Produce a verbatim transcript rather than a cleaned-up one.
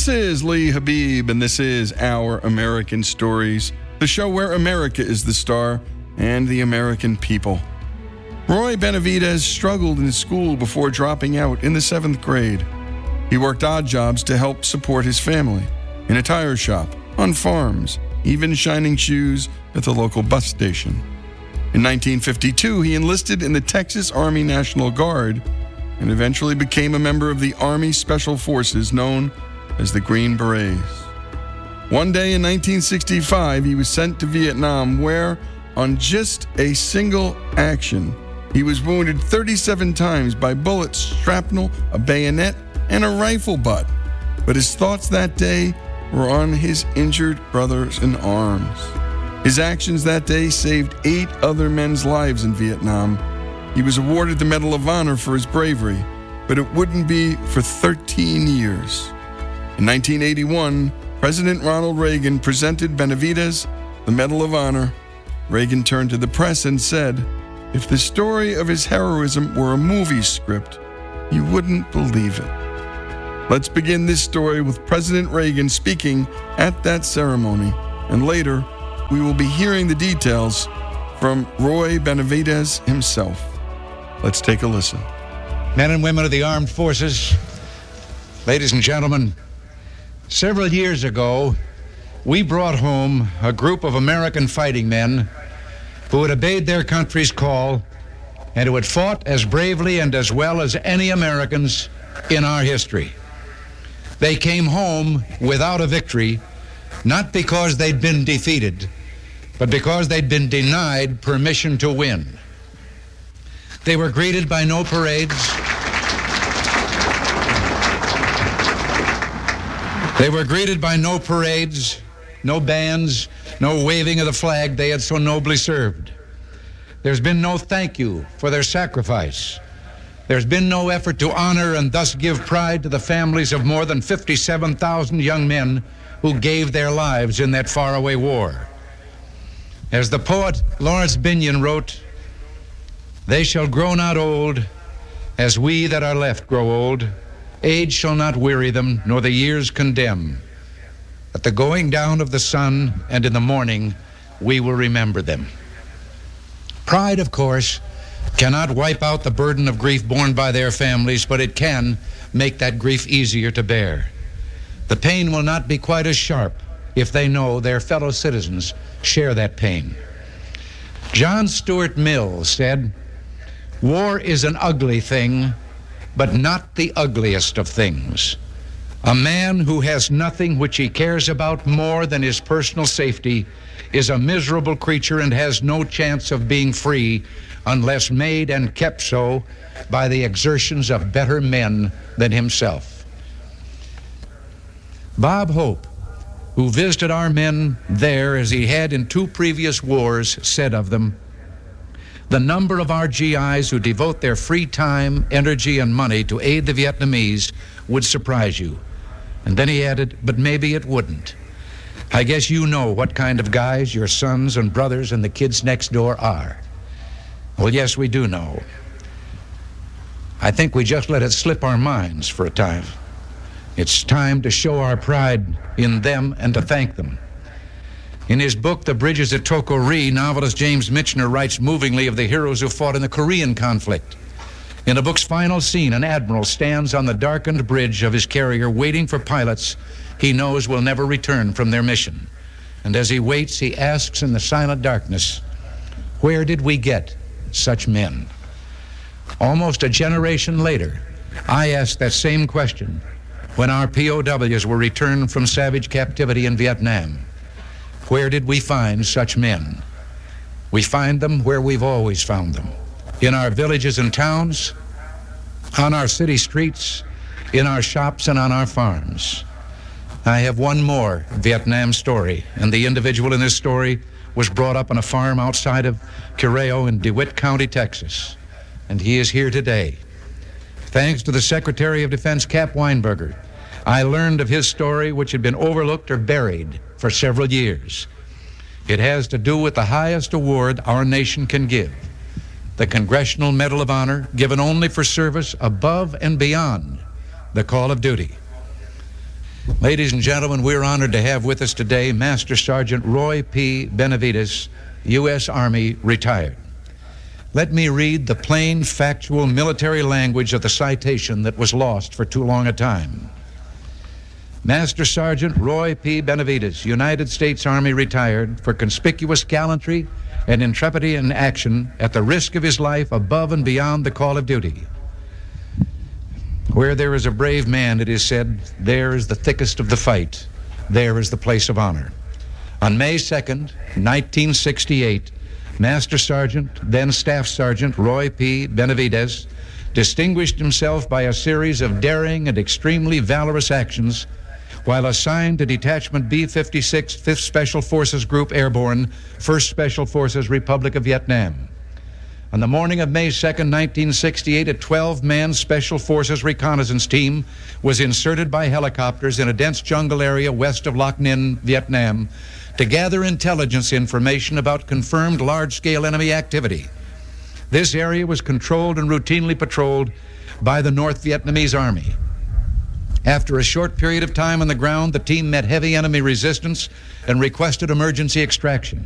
This is Lee Habib, and this is Our American Stories, the show where America is the star and the American people. Roy Benavidez struggled in school before dropping out in the seventh grade. He worked odd jobs to help support his family, in a tire shop, on farms, even shining shoes at the local bus station. In nineteen fifty-two, he enlisted in the Texas Army National Guard and eventually became a member of the Army Special Forces known as the Green Berets. One day in nineteen sixty-five, he was sent to Vietnam where, on just a single action, he was wounded thirty-seven times by bullets, shrapnel, a bayonet, and a rifle butt. But his thoughts that day were on his injured brothers in arms. His actions that day saved eight other men's lives in Vietnam. He was awarded the Medal of Honor for his bravery, but it wouldn't be for thirteen years. In nineteen eighty-one, President Ronald Reagan presented Benavidez the Medal of Honor. Reagan turned to the press and said, if the story of his heroism were a movie script, you wouldn't believe it. Let's begin this story with President Reagan speaking at that ceremony, and later we will be hearing the details from Roy Benavidez himself. Let's take a listen. Men and women of the armed forces, ladies and gentlemen, several years ago, we brought home a group of American fighting men who had obeyed their country's call and who had fought as bravely and as well as any Americans in our history. They came home without a victory, not because they'd been defeated, but because they'd been denied permission to win. They were greeted by no parades. They were greeted by no parades, no bands, no waving of the flag they had so nobly served. There's been no thank you for their sacrifice. There's been no effort to honor and thus give pride to the families of more than fifty-seven thousand young men who gave their lives in that faraway war. As the poet Lawrence Binyon wrote, they shall grow not old as we that are left grow old. Age shall not weary them, nor the years condemn. At the going down of the sun and in the morning, we will remember them. Pride, of course, cannot wipe out the burden of grief borne by their families, but it can make that grief easier to bear. The pain will not be quite as sharp if they know their fellow citizens share that pain. John Stuart Mill said, war is an ugly thing, but not the ugliest of things. A man who has nothing which he cares about more than his personal safety is a miserable creature and has no chance of being free unless made and kept so by the exertions of better men than himself. Bob Hope, who visited our men there as he had in two previous wars, said of them, the number of our G Is who devote their free time, energy, and money to aid the Vietnamese would surprise you. And then he added, but maybe it wouldn't. I guess you know what kind of guys your sons and brothers and the kids next door are. Well, yes, we do know. I think we just let it slip our minds for a time. It's time to show our pride in them and to thank them. In his book, The Bridges at Toko Ri, novelist James Michener writes movingly of the heroes who fought in the Korean conflict. In the book's final scene, an admiral stands on the darkened bridge of his carrier waiting for pilots he knows will never return from their mission. And as he waits, he asks in the silent darkness, where did we get such men? Almost a generation later, I asked that same question when our P O Ws were returned from savage captivity in Vietnam. Where did we find such men? We find them where we've always found them. In our villages and towns, on our city streets, in our shops, and on our farms. I have one more Vietnam story, and the individual in this story was brought up on a farm outside of Cureo in DeWitt County, Texas, and he is here today. Thanks to the Secretary of Defense, Cap Weinberger, I learned of his story, which had been overlooked or buried for several years. It has to do with the highest award our nation can give, the Congressional Medal of Honor, given only for service above and beyond the call of duty. Ladies and gentlemen, we're honored to have with us today Master Sergeant Roy P. Benavides, U S Army, retired. Let me read the plain, factual military language of the citation that was lost for too long a time. Master Sergeant Roy P. Benavides, United States Army, retired for conspicuous gallantry and intrepidity in action at the risk of his life above and beyond the call of duty. Where there is a brave man, it is said, there is the thickest of the fight. There is the place of honor. On May second, nineteen sixty-eight, Master Sergeant, then Staff Sergeant Roy P. Benavides, distinguished himself by a series of daring and extremely valorous actions while assigned to Detachment B fifty-six, fifth Special Forces Group Airborne, first Special Forces, Republic of Vietnam. On the morning of May second, nineteen sixty-eight, a twelve-man Special Forces reconnaissance team was inserted by helicopters in a dense jungle area west of Loc Ninh, Vietnam, to gather intelligence information about confirmed large-scale enemy activity. This area was controlled and routinely patrolled by the North Vietnamese Army. After a short period of time on the ground, the team met heavy enemy resistance and requested emergency extraction.